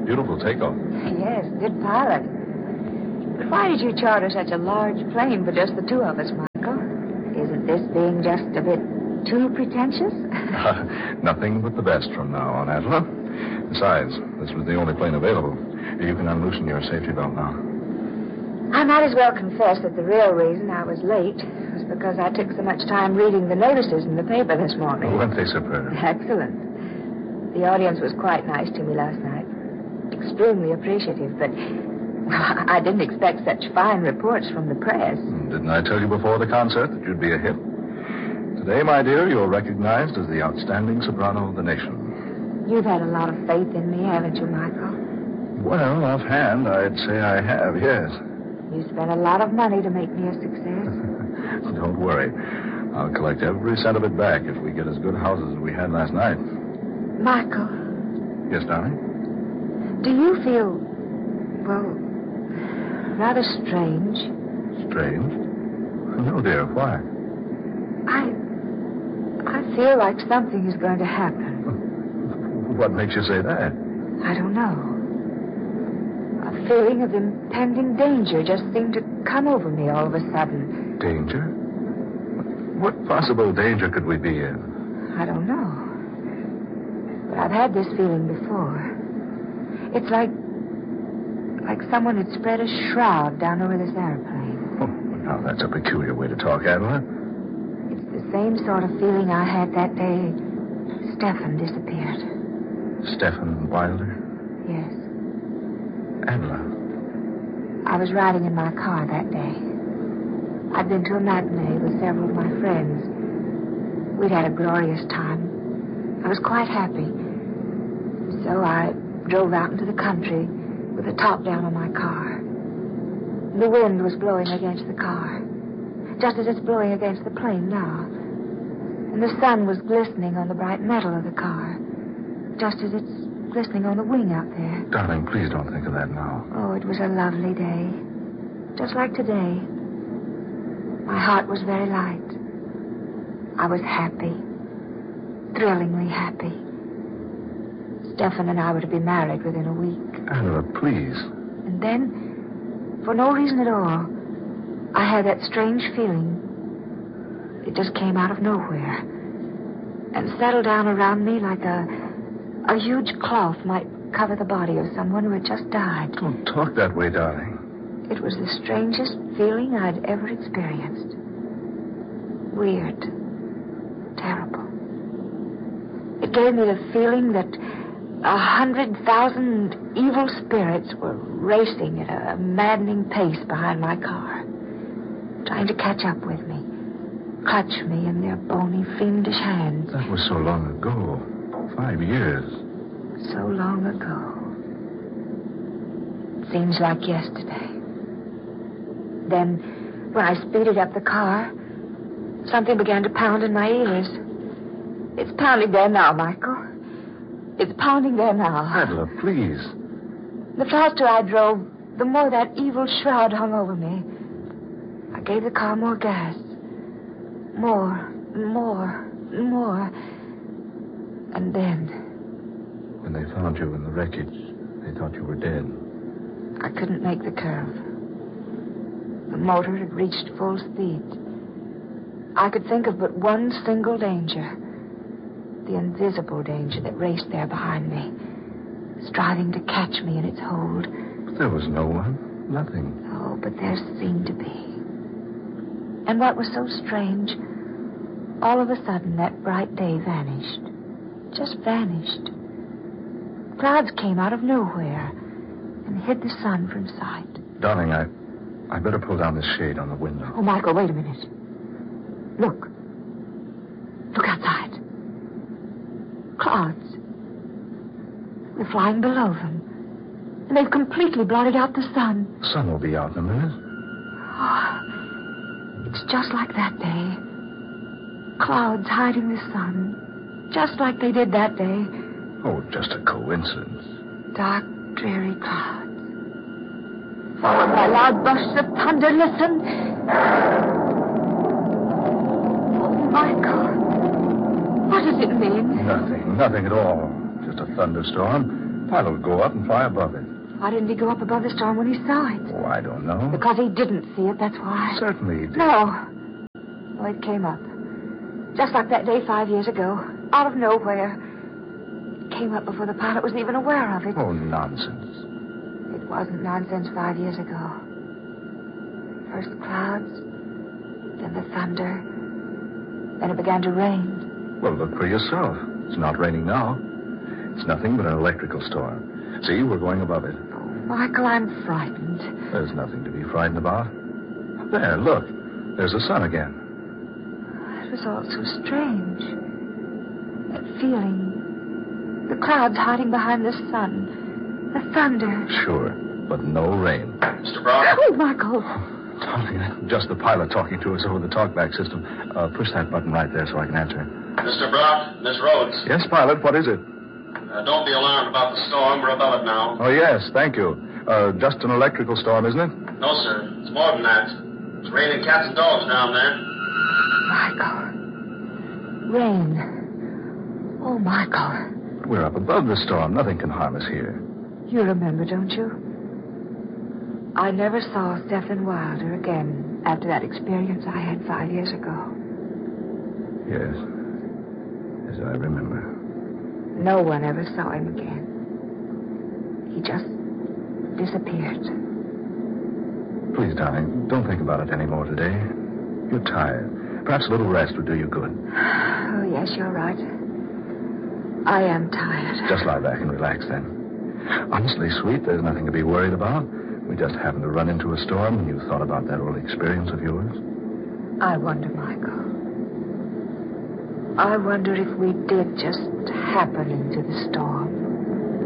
Beautiful takeoff. Yes, good pilot. But why did you charter such a large plane for just the two of us, Michael? Isn't this being just a bit too pretentious? Nothing but the best from now on, Angela. Besides, this was the only plane available. You can unloosen your safety belt now. I might as well confess that the real reason I was late was because I took so much time reading the notices in the paper this morning. Weren't they superb? Excellent. The audience was quite nice to me last night. Extremely appreciative, but I didn't expect such fine reports from the press. Didn't I tell you before the concert that you'd be a hit? Today, my dear, you're recognized as the outstanding soprano of the nation. You've had a lot of faith in me, haven't you, Michael? Well, offhand, I'd say I have, yes. You spent a lot of money to make me a success. Don't worry. I'll collect every cent of it back if we get as good houses as we had last night. Michael. Yes, darling? Do you feel, well, rather strange? Strange? No, dear. Why? I feel like something is going to happen. What makes you say that? I don't know. A feeling of impending danger just seemed to come over me all of a sudden. Danger? What possible danger could we be in? I don't know. But I've had this feeling before. It's like someone had spread a shroud down over this airplane. Oh, now that's a peculiar way to talk, Angela. It's the same sort of feeling I had that day Stephen disappeared. Stephen Wilder? Yes. Angela. I was riding in my car that day. I'd been to a matinee with several of my friends. We'd had a glorious time. I was quite happy. So I drove out into the country with the top down on my car. The wind was blowing against the car, just as it's blowing against the plane now. And the sun was glistening on the bright metal of the car, just as it's glistening on the wing out there. Darling, please don't think of that now. Oh, it was a lovely day. Just like today. My heart was very light. I was happy. Thrillingly happy. Stephen and I were to be married within a week. Angela, please. And then, for no reason at all, I had that strange feeling. It just came out of nowhere and settled down around me like a huge cloth might cover the body of someone who had just died. Don't talk that way, darling. It was the strangest feeling I'd ever experienced. Weird. Terrible. It gave me the feeling that 100,000 evil spirits were racing at a maddening pace behind my car, trying to catch up with me, clutch me in their bony, fiendish hands. That was so long ago. 5 years. So long ago. Seems like yesterday. Then, when I speeded up the car, something began to pound in my ears. It's pounding there now, Michael. It's pounding there now. Angela, please. The faster I drove, the more that evil shroud hung over me. I gave the car more gas. More, more, more. And then... When they found you in the wreckage, they thought you were dead. I couldn't make the curve. The motor had reached full speed. I could think of but one single danger. The invisible danger that raced there behind me, striving to catch me in its hold. But there was no one. Nothing. Oh, but there seemed to be. And what was so strange, all of a sudden that bright day vanished. Just vanished. Clouds came out of nowhere and hid the sun from sight. Darling, I better pull down this shade on the window. Oh, Michael, wait a minute. Look. Look outside. Clouds. We're flying below them. And they've completely blotted out the sun. The sun will be out in a minute. Oh, it's just like that day. Clouds hiding the sun. Just like they did that day. Oh, just a coincidence. Dark, dreary clouds. Followed by loud bursts of thunder. Listen. Oh, Michael. What does it mean? Nothing at all. Just a thunderstorm. pilot would go up and fly above it. Why didn't he go up above the storm when he saw it? Oh, I don't know. Because he didn't see it, that's why. Certainly he did. No. Oh, it came up. Just like that day 5 years ago. Out of nowhere. It came up before the pilot was even aware of it. Oh, nonsense. It wasn't nonsense 5 years ago. First the clouds, then the thunder, then it began to rain. Well, look for yourself. It's not raining now. It's nothing but an electrical storm. See, we're going above it. Oh, Michael, I'm frightened. There's nothing to be frightened about. There, look. There's the sun again. It was all so strange. That feeling. The clouds hiding behind the sun. The thunder. Sure, but no rain. Mr. Brock? Oh, Michael. Darling, just the pilot talking to us over the talkback system. Push that button right there so I can answer. Mr. Brock, Miss Rhodes. Yes, pilot, what is it? Don't be alarmed about the storm. We're above it now. Oh, yes, thank you. Just an electrical storm, isn't it? No, sir. It's more than that. It's raining cats and dogs down there. Michael. Rain. Oh, Michael. We're up above the storm. Nothing can harm us here. You remember, don't you? I never saw Stephen Wilder again after that experience I had 5 years ago. Yes. Yes, I remember. No one ever saw him again. He just disappeared. Please, darling, don't think about it anymore today. You're tired. Perhaps a little rest would do you good. Oh, yes, you're right. I am tired. Just lie back and relax then. Honestly, sweet, there's nothing to be worried about. We just happened to run into a storm and you thought about that old experience of yours. I wonder, Michael. I wonder if we did just happen into the storm.